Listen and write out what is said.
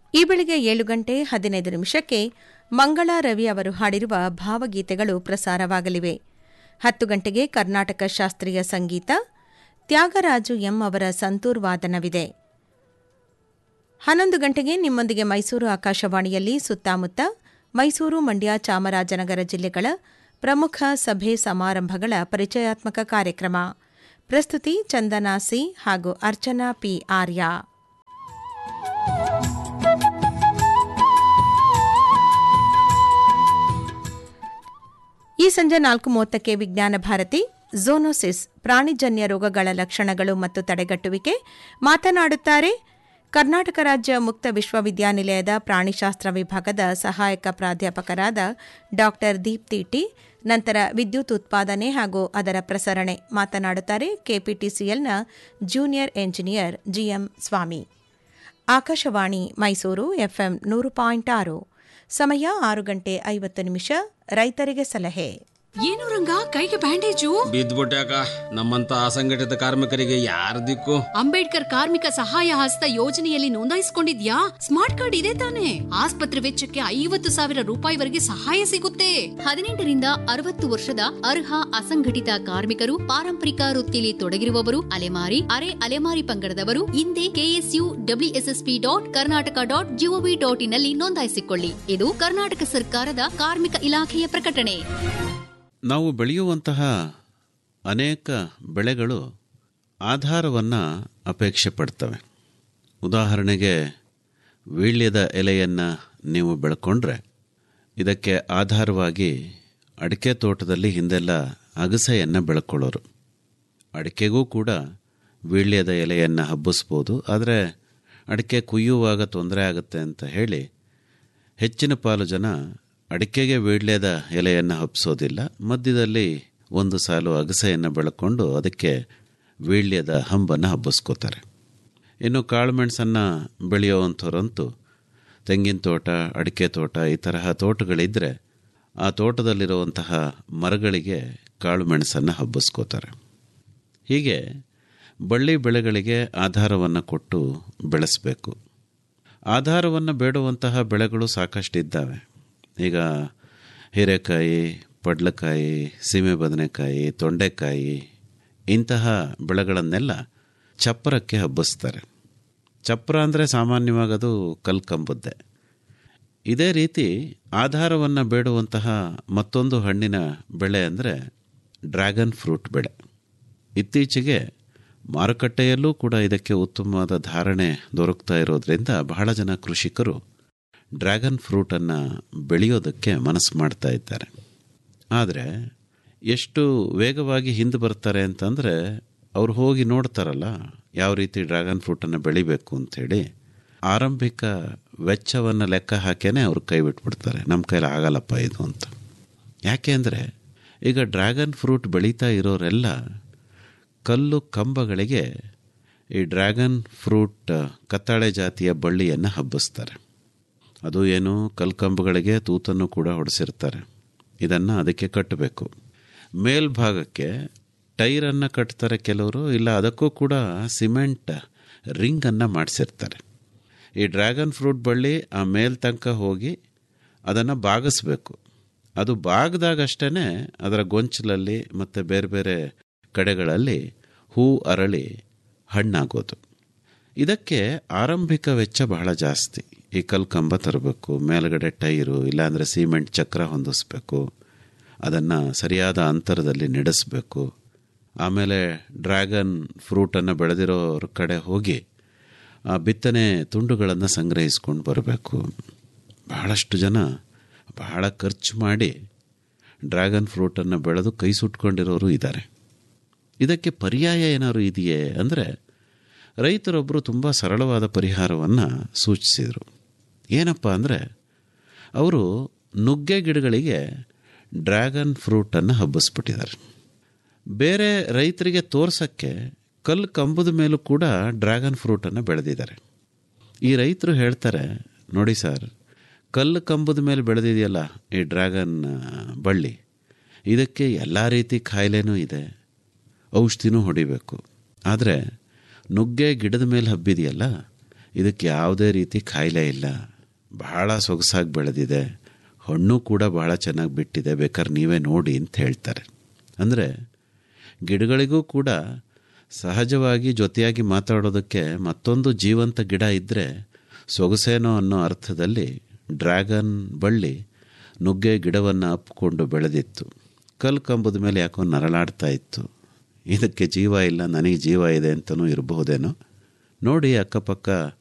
ಈ ಬೆಳಿಗ್ಗೆ 7:15 ಮಂಗಳಾ ರವಿ ಅವರು ಹಾಡಿರುವ ಭಾವಗೀತೆಗಳು ಪ್ರಸಾರವಾಗಲಿವೆ. 10 ಗಂಟೆಗೆ ಕರ್ನಾಟಕ ಶಾಸ್ತ್ರೀಯ ಸಂಗೀತ, ತ್ಯಾಗರಾಜು ಎಂ ಅವರ ಸಂತೂರ್ ವಾದನವಿದೆ. 11 ಗಂಟೆಗೆ ನಿಮ್ಮೊಂದಿಗೆ ಮೈಸೂರು ಆಕಾಶವಾಣಿಯಲ್ಲಿ ಸುತ್ತಮುತ್ತ ಮೈಸೂರು, ಮಂಡ್ಯ, ಚಾಮರಾಜನಗರ ಜಿಲ್ಲೆಗಳ ಪ್ರಮುಖ ಸಭೆ ಸಮಾರಂಭಗಳ ಪರಿಚಯಾತ್ಮಕ ಕಾರ್ಯಕ್ರಮ. ಪ್ರಸ್ತುತಿ ಚಂದನಾ ಸಿ ಹಾಗೂ ಅರ್ಚನಾ ಪಿ ಆರ್ಯ. ಈ ಸಂಜೆ 4:30ಕ್ಕೆ ವಿಜ್ಞಾನ ಭಾರತಿ, ಝೋನೋಸಿಸ್ ಪ್ರಾಣಿಜನ್ಯ ರೋಗಗಳ ಲಕ್ಷಣಗಳು ಮತ್ತು ತಡೆಗಟ್ಟುವಿಕೆ ಮಾತನಾಡುತ್ತಾರೆ ಕರ್ನಾಟಕ ರಾಜ್ಯ ಮುಕ್ತ ವಿಶ್ವವಿದ್ಯಾನಿಲಯದ ಪ್ರಾಣಿಶಾಸ್ತ್ರ ವಿಭಾಗದ ಸಹಾಯಕ ಪ್ರಾಧ್ಯಾಪಕರಾದ ಡಾ ದೀಪ್ತಿ ಟಿ. ನಂತರ ವಿದ್ಯುತ್ ಉತ್ಪಾದನೆ ಹಾಗೂ ಅದರ ಪ್ರಸರಣೆ ಮಾತನಾಡುತ್ತಾರೆ ಕೆಪಿಟಿಸಿಎಲ್ನ ಜೂನಿಯರ್ ಎಂಜಿನಿಯರ್ ಜಿಎಂ ಸ್ವಾಮಿ. ಆಕಾಶವಾಣಿ ಮೈಸೂರು ಎಫ್ಎಂ 100.6. ಸಮಯ 6:50. ರೈತರಿಗೆ ಸಲಹೆ. ಏನು ರಂಗ, ಕೈಗೆ ಬ್ಯಾಂಡೇಜು? ಬಿದ್ದ್ಬಿಟ್ಯಾಕ. ನಮ್ಮಂತ ಅಸಂಘಟಿತ ಕಾರ್ಮಿಕರಿಗೆ ಯಾರ ದಿಕ್ಕು? ಅಂಬೇಡ್ಕರ್ ಕಾರ್ಮಿಕ ಸಹಾಯ ಹಸ್ತ ಯೋಜನೆಯಲ್ಲಿ ನೋಂದಾಯಿಸಿಕೊಂಡಿದ್ಯಾ? ಸ್ಮಾರ್ಟ್ ಕಾರ್ಡ್ ಇದೆ ತಾನೆ? ಆಸ್ಪತ್ರೆ ವೆಚ್ಚಕ್ಕೆ 50,000 ರೂಪಾಯಿವರೆಗೆ ಸಹಾಯ ಸಿಗುತ್ತೆ. 18ರಿಂದ 60 ವರ್ಷದ ಅರ್ಹ ಅಸಂಘಟಿತ ಕಾರ್ಮಿಕರು, ಪಾರಂಪರಿಕ ವೃತ್ತಿಯಲ್ಲಿ ತೊಡಗಿರುವವರು, ಅಲೆಮಾರಿ, ಅರೆ ಅಲೆಮಾರಿ ಪಂಗಡದವರು ಹಿಂದೆ ksuwssp.karnataka.gov.in ನಲ್ಲಿ ನೋಂದಾಯಿಸಿಕೊಳ್ಳಿ. ಇದು ಕರ್ನಾಟಕ ಸರ್ಕಾರದ ಕಾರ್ಮಿಕ ಇಲಾಖೆಯ ಪ್ರಕಟಣೆ. ನಾವು ಬೆಳೆಯುವಂತಹ ಅನೇಕ ಬೆಳೆಗಳು ಆಧಾರವನ್ನು ಅಪೇಕ್ಷೆ ಪಡ್ತವೆ. ಉದಾಹರಣೆಗೆ ವೀಳ್ಯದ ಎಲೆಯನ್ನು ನೀವು ಬೆಳ್ಕೊಂಡ್ರೆ ಇದಕ್ಕೆ ಆಧಾರವಾಗಿ ಅಡಿಕೆ ತೋಟದಲ್ಲಿ ಹಿಂದೆಲ್ಲ ಅಗಸೆಯನ್ನು ಬೆಳ್ಕೊಳ್ಳೋರು. ಅಡಿಕೆಗೂ ಕೂಡ ವೀಳ್ಯದ ಎಲೆಯನ್ನು ಹಬ್ಬಿಸ್ಬೋದು. ಆದರೆ ಅಡಿಕೆ ಕುಯ್ಯುವಾಗ ತೊಂದರೆ ಆಗುತ್ತೆ ಅಂತ ಹೇಳಿ ಹೆಚ್ಚಿನ ಪಾಲು ಜನ ಅಡಿಕೆಗೆ ವೀಳ್ಯದ ಎಲೆಯನ್ನು ಹಬ್ಬಿಸೋದಿಲ್ಲ. ಮಧ್ಯದಲ್ಲಿ ಒಂದು ಸಾಲು ಅಗಸೆಯನ್ನು ಬೆಳ್ಕೊಂಡು ಅದಕ್ಕೆ ವೀಳ್ಯದ ಹಂಬನ್ನು ಹಬ್ಬಿಸ್ಕೋತಾರೆ. ಇನ್ನು ಕಾಳುಮೆಣಸನ್ನು ಬೆಳೆಯುವಂಥವ್ರಂತೂ ತೆಂಗಿನ ತೋಟ, ಅಡಿಕೆ ತೋಟ ಈ ತರಹ ತೋಟಗಳಿದ್ದರೆ ಆ ತೋಟದಲ್ಲಿರುವಂತಹ ಮರಗಳಿಗೆ ಕಾಳುಮೆಣಸನ್ನು ಹಬ್ಬಿಸ್ಕೋತಾರೆ. ಹೀಗೆ ಬಳ್ಳಿ ಬೆಳೆಗಳಿಗೆ ಆಧಾರವನ್ನು ಕೊಟ್ಟು ಬೆಳೆಸಬೇಕು. ಆಧಾರವನ್ನು ಬೇಡುವಂತಹ ಬೆಳೆಗಳು ಸಾಕಷ್ಟಿದ್ದಾವೆ. ಈಗ ಹೀರೆಕಾಯಿ, ಪಡ್ಲಕಾಯಿ, ಸೀಮೆ ಬದನೆಕಾಯಿ, ತೊಂಡೆಕಾಯಿ ಇಂತಹ ಬೆಳೆಗಳನ್ನೆಲ್ಲ ಚಪ್ಪರಕ್ಕೆ ಹಬ್ಬಿಸ್ತಾರೆ. ಚಪ್ಪರ ಅಂದರೆ ಸಾಮಾನ್ಯವಾಗಿ ಅದು ಕಲ್ಕಂಬುದ್ದೆ. ಇದೇ ರೀತಿ ಆಧಾರವನ್ನು ಬೇಡುವಂತಹ ಮತ್ತೊಂದು ಹಣ್ಣಿನ ಬೆಳೆ ಅಂದರೆ ಡ್ರ್ಯಾಗನ್ ಫ್ರೂಟ್ ಬೆಳೆ. ಇತ್ತೀಚೆಗೆ ಮಾರುಕಟ್ಟೆಯಲ್ಲೂ ಕೂಡ ಇದಕ್ಕೆ ಉತ್ತಮವಾದ ಧಾರಣೆ ದೊರಕ್ತಾ ಇರೋದ್ರಿಂದ ಬಹಳ ಜನ ಕೃಷಿಕರು ಡ್ರ್ಯಾಗನ್ ಫ್ರೂಟನ್ನು ಬೆಳೆಯೋದಕ್ಕೆ ಮನಸ್ಸು ಮಾಡ್ತಾ ಇದ್ದಾರೆ. ಆದರೆ ಎಷ್ಟು ವೇಗವಾಗಿ ಹಿಂದೆ ಬರ್ತಾರೆ ಅಂತಂದರೆ ಅವ್ರು ಹೋಗಿ ನೋಡ್ತಾರಲ್ಲ ಯಾವ ರೀತಿ ಡ್ರ್ಯಾಗನ್ ಫ್ರೂಟನ್ನು ಬೆಳಿಬೇಕು ಅಂಥೇಳಿ, ಆರಂಭಿಕ ವೆಚ್ಚವನ್ನು ಲೆಕ್ಕ ಹಾಕೇನೆ ಅವ್ರು ಕೈ ಬಿಟ್ಬಿಡ್ತಾರೆ. ನಮ್ಮ ಕೈಲಿ ಆಗಲ್ಲಪ್ಪ ಇದು ಅಂತ. ಯಾಕೆ ಅಂದರೆ ಈಗ ಡ್ರ್ಯಾಗನ್ ಫ್ರೂಟ್ ಬೆಳೀತಾ ಇರೋರೆಲ್ಲ ಕಲ್ಲು ಕಂಬಗಳಿಗೆ ಈ ಡ್ರ್ಯಾಗನ್ ಫ್ರೂಟ್ ಕತ್ತಾಳೆ ಜಾತಿಯ ಬಳ್ಳಿಯನ್ನು ಹಬ್ಬಿಸ್ತಾರೆ. ಅದು ಏನು ಕಲ್ಕಂಬಗಳಿಗೆ ತೂತನ್ನು ಕೂಡ ಹೊಡೆಸಿರ್ತಾರೆ. ಇದನ್ನು ಅದಕ್ಕೆ ಕಟ್ಟಬೇಕು. ಮೇಲ್ಭಾಗಕ್ಕೆ ಟೈರನ್ನು ಕಟ್ತಾರೆ ಕೆಲವರು, ಇಲ್ಲ ಅದಕ್ಕೂ ಕೂಡ ಸಿಮೆಂಟ್ ರಿಂಗನ್ನು ಮಾಡಿಸಿರ್ತಾರೆ. ಈ ಡ್ರ್ಯಾಗನ್ ಫ್ರೂಟ್ ಬಳ್ಳಿ ಆ ಮೇಲ್ತನಕ ಹೋಗಿ ಅದನ್ನು ಬಾಗಿಸ್ಬೇಕು. ಅದು ಬಾಗ್ದಾಗಷ್ಟೇ ಅದರ ಗೊಂಚಲಲ್ಲಿ ಮತ್ತು ಬೇರೆ ಬೇರೆ ಕಡೆಗಳಲ್ಲಿ ಹೂ ಅರಳಿ ಹಣ್ಣಾಗೋದು. ಇದಕ್ಕೆ ಆರಂಭಿಕ ವೆಚ್ಚ ಬಹಳ ಜಾಸ್ತಿ. ಈ ಕಲ್ಕಂಬ ತರಬೇಕು, ಮೇಲ್ಗಡೆ ಟೈರು ಇಲ್ಲಾಂದರೆ ಸಿಮೆಂಟ್ ಚಕ್ರ ಹೊಂದಿಸ್ಬೇಕು, ಅದನ್ನು ಸರಿಯಾದ ಅಂತರದಲ್ಲಿ ನೆಡೆಸಬೇಕು. ಆಮೇಲೆ ಡ್ರ್ಯಾಗನ್ ಫ್ರೂಟನ್ನು ಬೆಳೆದಿರೋರ ಕಡೆ ಹೋಗಿ ಆ ಬಿತ್ತನೆ ತುಂಡುಗಳನ್ನು ಸಂಗ್ರಹಿಸ್ಕೊಂಡು ಬರಬೇಕು. ಬಹಳಷ್ಟು ಜನ ಬಹಳ ಖರ್ಚು ಮಾಡಿ ಡ್ರ್ಯಾಗನ್ ಫ್ರೂಟನ್ನು ಬೆಳೆದು ಕೈ ಸುಟ್ಕೊಂಡಿರೋರು ಇದ್ದಾರೆ. ಇದಕ್ಕೆ ಪರ್ಯಾಯ ಏನಾದ್ರು ಇದೆಯೇ ಅಂದರೆ ರೈತರೊಬ್ಬರು ತುಂಬ ಸರಳವಾದ ಪರಿಹಾರವನ್ನು ಸೂಚಿಸಿದರು. ಏನಪ್ಪ ಅಂದರೆ ಅವರು ನುಗ್ಗೆ ಗಿಡಗಳಿಗೆ ಡ್ರ್ಯಾಗನ್ ಫ್ರೂಟನ್ನು ಹಬ್ಬಿಸ್ಬಿಟ್ಟಿದ್ದಾರೆ. ಬೇರೆ ರೈತರಿಗೆ ತೋರ್ಸೋಕ್ಕೆ ಕಲ್ಲು ಕಂಬದ ಮೇಲೂ ಕೂಡ ಡ್ರ್ಯಾಗನ್ ಫ್ರೂಟನ್ನು ಬೆಳೆದಿದ್ದಾರೆ. ಈ ರೈತರು ಹೇಳ್ತಾರೆ, ನೋಡಿ ಸರ್, ಕಲ್ಲು ಕಂಬದ ಮೇಲೆ ಬೆಳೆದಿದೆಯಲ್ಲ ಈ ಡ್ರ್ಯಾಗನ್ ಬಳ್ಳಿ, ಇದಕ್ಕೆ ಎಲ್ಲ ರೀತಿ ಕಾಯಿಲೆನೂ ಇದೆ, ಔಷಧಿನೂ ಹೊಡಿಬೇಕು. ಆದರೆ ನುಗ್ಗೆ ಗಿಡದ ಮೇಲೆ ಹಬ್ಬಿದೆಯಲ್ಲ ಇದಕ್ಕೆ ಯಾವುದೇ ರೀತಿ ಕಾಯಿಲೆ ಇಲ್ಲ, ಬಹಳ ಸೊಗಸಾಗಿ ಬೆಳೆದಿದೆ, ಹಣ್ಣು ಕೂಡ ಬಹಳ ಚೆನ್ನಾಗಿ ಬಿಟ್ಟಿದೆ, ಬೇಕಾದ್ರೆ ನೀವೇ ನೋಡಿ ಅಂತ ಹೇಳ್ತಾರೆ. ಅಂದರೆ ಗಿಡಗಳಿಗೂ ಕೂಡ ಸಹಜವಾಗಿ ಜೊತೆಯಾಗಿ ಮಾತಾಡೋದಕ್ಕೆ ಮತ್ತೊಂದು ಜೀವಂತ ಗಿಡ ಇದ್ದರೆ ಸೊಗಸೇನೋ ಅನ್ನೋ ಅರ್ಥದಲ್ಲಿ ಡ್ರ್ಯಾಗನ್ ಬಳ್ಳಿ ನುಗ್ಗೆ ಗಿಡವನ್ನು ಅಪ್ಪಿಕೊಂಡು ಬೆಳೆದಿತ್ತು. ಕಲ್ಲು ಕಂಬದ ಮೇಲೆ ಯಾಕೋ ನರಳಾಡ್ತಾ ಇತ್ತು. ಇದಕ್ಕೆ ಜೀವ ಇಲ್ಲ, ನನಗೆ ಜೀವ ಇದೆ ಅಂತಲೂ ಇರಬಹುದೇನೋ. ನೋಡಿ ಅಕ್ಕಪಕ್ಕ